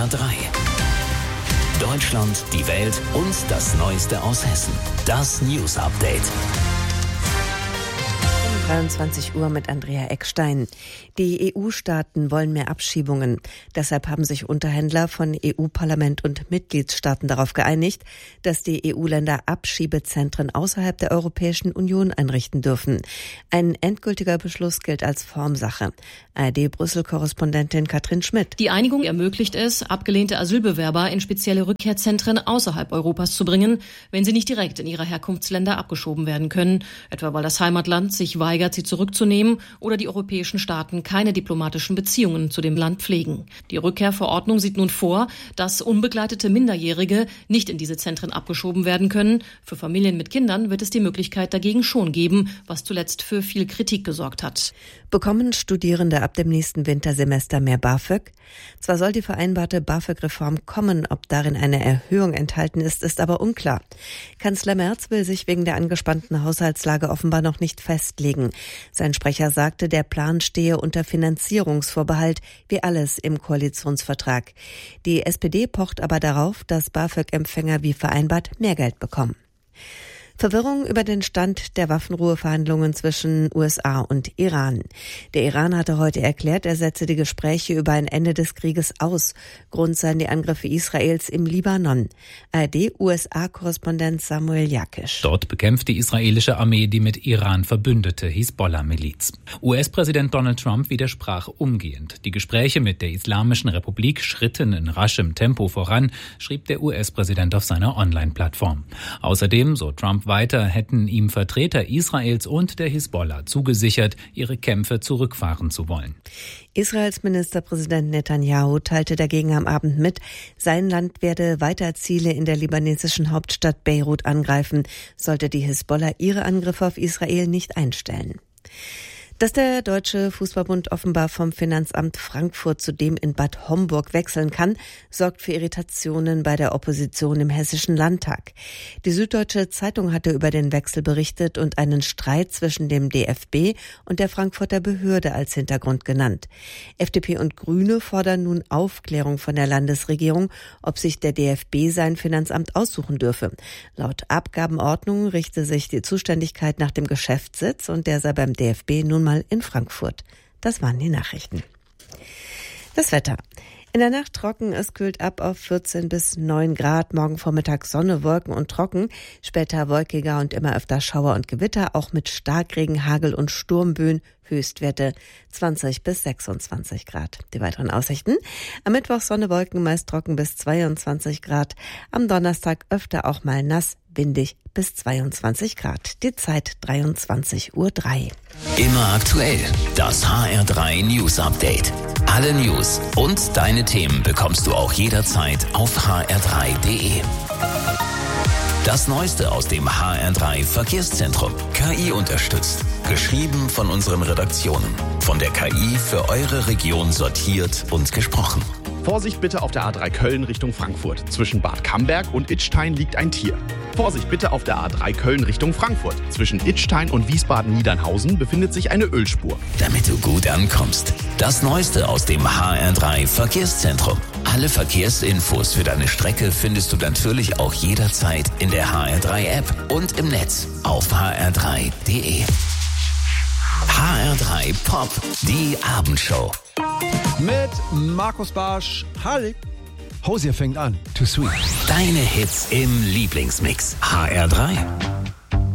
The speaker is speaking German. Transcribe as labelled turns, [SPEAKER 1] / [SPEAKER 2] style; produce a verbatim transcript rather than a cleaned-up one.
[SPEAKER 1] R drei. Deutschland, die Welt und das Neueste aus Hessen. Das News Update.
[SPEAKER 2] dreiundzwanzig Uhr mit Andrea Eckstein. Die E U-Staaten wollen mehr Abschiebungen. Deshalb haben sich Unterhändler von E U-Parlament und Mitgliedstaaten darauf geeinigt, dass die E U-Länder Abschiebezentren außerhalb der Europäischen Union einrichten dürfen. Ein endgültiger Beschluss gilt als Formsache. A R D-Brüssel-Korrespondentin Katrin Schmidt.
[SPEAKER 3] Die Einigung ermöglicht es, abgelehnte Asylbewerber in spezielle Rückkehrzentren außerhalb Europas zu bringen, wenn sie nicht direkt in ihre Herkunftsländer abgeschoben werden können, etwa weil das Heimatland sich weigert, sie zurückzunehmen oder die europäischen Staaten keine diplomatischen Beziehungen zu dem Land pflegen. Die Rückkehrverordnung sieht nun vor, dass unbegleitete Minderjährige nicht in diese Zentren abgeschoben werden können. Für Familien mit Kindern wird es die Möglichkeit dagegen schon geben, was zuletzt für viel Kritik gesorgt hat.
[SPEAKER 2] Bekommen Studierende ab dem nächsten Wintersemester mehr BAföG? Zwar soll die vereinbarte BAföG-Reform kommen, ob darin eine Erhöhung enthalten ist, ist aber unklar. Kanzler Merz will sich wegen der angespannten Haushaltslage offenbar noch nicht festlegen. Sein Sprecher sagte, der Plan stehe unter Finanzierungsvorbehalt, wie alles im Koalitionsvertrag. Die S P D pocht aber darauf, dass BAföG-Empfänger wie vereinbart mehr Geld bekommen. Verwirrung über den Stand der Waffenruheverhandlungen zwischen U S A und Iran. Der Iran hatte heute erklärt, er setze die Gespräche über ein Ende des Krieges aus. Grund seien die Angriffe Israels im Libanon. A R D-U S A-Korrespondent Samuel Jakisch.
[SPEAKER 4] Dort bekämpft die israelische Armee die mit Iran verbündete Hisbollah-Miliz. U S-Präsident Donald Trump widersprach umgehend. Die Gespräche mit der Islamischen Republik schritten in raschem Tempo voran, schrieb der U S-Präsident auf seiner Online-Plattform. Außerdem, so Trump weiter, hätten ihm Vertreter Israels und der Hisbollah zugesichert, ihre Kämpfe zurückfahren zu wollen.
[SPEAKER 2] Israels Ministerpräsident Netanyahu teilte dagegen am Abend mit, sein Land werde weiter Ziele in der libanesischen Hauptstadt Beirut angreifen, sollte die Hisbollah ihre Angriffe auf Israel nicht einstellen. Dass der Deutsche Fußballbund offenbar vom Finanzamt Frankfurt zu dem in Bad Homburg wechseln kann, sorgt für Irritationen bei der Opposition im Hessischen Landtag. Die Süddeutsche Zeitung hatte über den Wechsel berichtet und einen Streit zwischen dem D F B und der Frankfurter Behörde als Hintergrund genannt. F D P und Grüne fordern nun Aufklärung von der Landesregierung, ob sich der D F B sein Finanzamt aussuchen dürfe. Laut Abgabenordnung richte sich die Zuständigkeit nach dem Geschäftssitz und der sei beim D F B nun mal in Frankfurt. Das waren die Nachrichten. Das Wetter. In der Nacht trocken, es kühlt ab auf vierzehn bis neun Grad. Morgen Vormittag Sonne, Wolken und trocken. Später wolkiger und immer öfter Schauer und Gewitter, auch mit Starkregen, Hagel und Sturmböen. Höchstwerte zwanzig bis sechsundzwanzig Grad. Die weiteren Aussichten. Am Mittwoch Sonne, Wolken, meist trocken bis zweiundzwanzig Grad. Am Donnerstag öfter auch mal nass, windig bis zweiundzwanzig Grad. Die Zeit dreiundzwanzig Uhr drei.
[SPEAKER 1] Immer aktuell. Das H R drei News Update. Alle News und deine Themen bekommst du auch jederzeit auf h r drei punkt d e. Das Neueste aus dem H R drei Verkehrszentrum. K I unterstützt. Geschrieben von unseren Redaktionen. Von der K I für eure Region sortiert und gesprochen.
[SPEAKER 5] Vorsicht bitte auf der A drei Köln Richtung Frankfurt. Zwischen Bad Camberg und Idstein liegt ein Tier. Vorsicht bitte auf der A drei Köln Richtung Frankfurt. Zwischen Idstein und Wiesbaden-Niedernhausen befindet sich eine Ölspur.
[SPEAKER 1] Damit du gut ankommst. Das Neueste aus dem H R drei Verkehrszentrum. Alle Verkehrsinfos für deine Strecke findest du natürlich auch jederzeit in der H R drei App und im Netz auf h r drei punkt d e. H R drei Pop, die Abendshow.
[SPEAKER 6] Mit Markus Barsch. Halli. Hosier fängt an. Too sweet.
[SPEAKER 1] Deine Hits im Lieblingsmix. H R drei.